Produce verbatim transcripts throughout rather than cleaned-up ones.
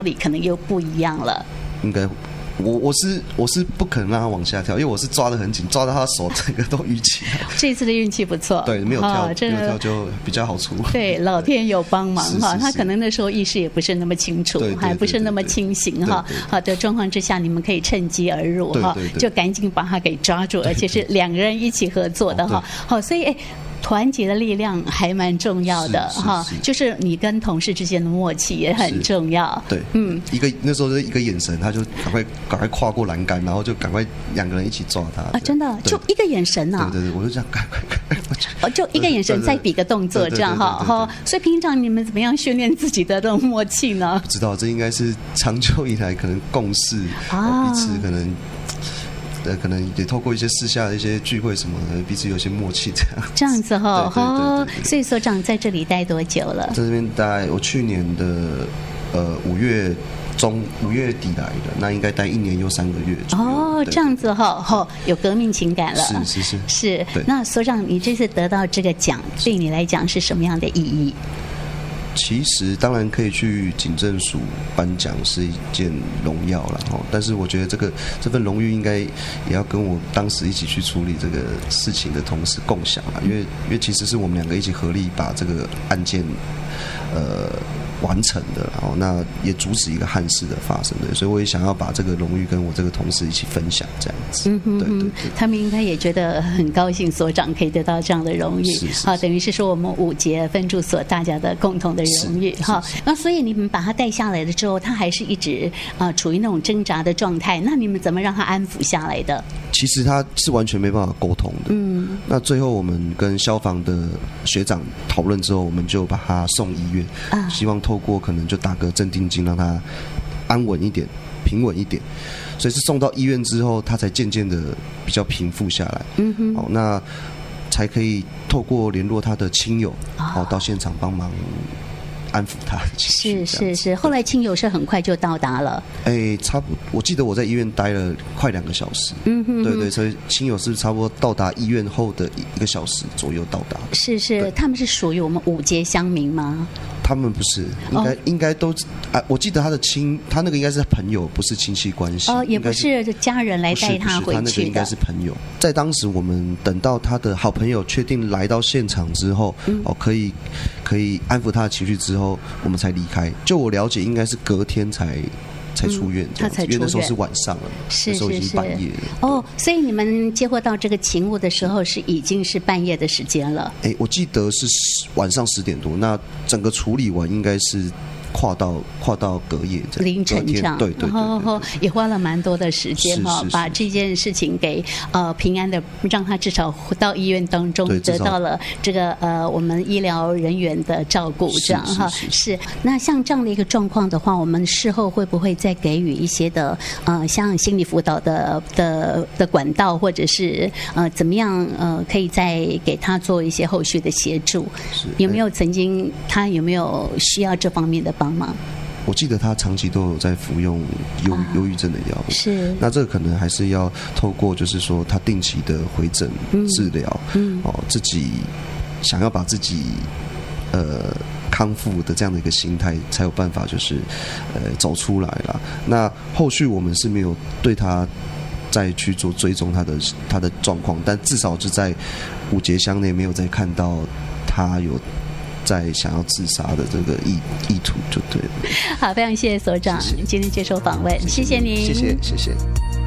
里可能又不一样了。 应该。我我是我是不可能让他往下跳，因为我是抓得很紧，抓到他的手整个都淤起来。 这次的运气不错， 对，没有跳， 哦、这个、 没有跳就比较好出。 对，老天有帮忙哈，他可能那时候意识也不是那么清楚， 对对对对对还不是那么清醒哈。好的状况之下，你们可以趁机而入哈，就赶紧把他给抓住，而且是两个人一起合作的哈。好，所以哎。团结的力量还蛮重要的哈，就是你跟同事之间的默契也很重要。 对，嗯，一个那时候是一个眼神，他就赶快赶快跨过栏杆，然后就赶快两个人一起抓他啊！真的，就一个眼神啊！ 对对对，我就这样赶快赶快，哦，就一个眼神，再比个动作，这样哈哈。所以平常你们怎么样训练自己的这种默契呢？ 不知道，这应该是长久以来可能共识啊，彼此可能。呃，可能也透过一些私下的一些聚会什么的，彼此有些默契这样。 这样子哈、哦，哦，所以所长在这里待多久了？ 在这边待，我去年的呃五月中五月底来的，那应该待一年又三个月左右。 哦，这样子哈、哦，哈、哦，有革命情感了。 是是是是。那所长，你这次得到这个奖，对你来讲是什么样的意义？ 其实当然可以去警政署颁奖是一件荣耀了哈，但是我觉得这个这份荣誉应该也要跟我当时一起去处理这个事情的同时共享啊，因为因为其实是我们两个一起合力把这个案件呃完成的，然后那也阻止一个憾事的发生的，所以我也想要把这个荣誉跟我这个同事一起分享，这样子。嗯哼哼，对对对， 他们应该也觉得很高兴，所长可以得到这样的荣誉。 是是， 好，等于是说我们五节分驻所大家的共同的荣誉哈。那所以你们把他带下来了之后，他还是一直啊、呃、处于那种挣扎的状态，那你们怎么让他安抚下来的？ 其实他是完全没办法沟通的。嗯，那最后我们跟消防的学长讨论之后，我们就把他送医院，啊、希望透过可能就打个镇定剂，让他安稳一点、平稳一点。所以是送到医院之后，他才渐渐的比较平复下来。嗯哼，好，那才可以透过联络他的亲友，好、哦、到现场帮忙。安抚他的情绪。 是是是，后来亲友是很快就到达了。 哎，差不多，我记得我在医院待了快两个小时。嗯哼哼，对对，所以亲友是差不多到达医院后的一个小时左右到达。 是是，他们是属于我们五节乡民吗？ 他们不是，应该、哦、应该都啊，我记得他的亲，他那个应该是朋友，不是亲戚关系。 哦，也不是家人来带他回去的。 他那个应该是朋友。在当时，我们等到他的好朋友确定来到现场之后，嗯、哦，可以可以安抚他的情绪之后，我们才离开。就我了解，应该是隔天才。才出院、嗯， 他才出院， 因为那时候是晚上了， 是那时候已经半夜了。 哦，所以你们接获到这个勤务的时候，是已经是半夜的时间了。 哎，我记得是晚上十点多，那整个处理完应该是跨到跨到隔夜这样凌晨这样， 对对对， 然后也花了蛮多的时间哈，把这件事情给呃平安的，让他至少到医院当中得到了这个呃我们医疗人员的照顾，这样哈是, 是, 是, 是。那像这样的一个状况的话，我们事后会不会再给予一些的呃像心理辅导的的的管道，或者是呃怎么样呃可以再给他做一些后续的协助？有没有曾经他有没有需要这方面的帮忙？ 我记得他长期都有在服用忧忧郁症的药物， 是。 那这个可能还是要透过，就是说他定期的回诊治疗，嗯，哦，自己想要把自己呃康复的这样的一个心态，才有办法就是呃走出来啦。那后续我们是没有对他再去做追踪他的他的状况，但至少就在五节乡内没有再看到他有在想要自杀的这个意意图，就对了。 好，非常谢谢所长谢谢今天接受访问，谢谢您， 谢谢谢谢。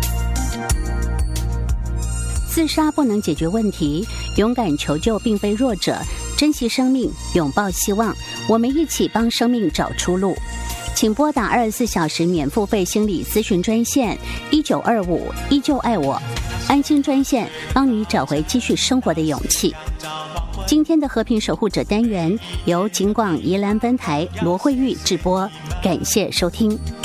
自杀不能解决问题，勇敢求救并非弱者，珍惜生命，拥抱希望，我们一起帮生命找出路。请拨打二十四小时免付费心理咨询专线一九二五依旧爱我，安心专线帮你找回继续生活的勇气。今天的和平守护者单元由警广宜兰分台罗慧玉制播，感谢收听。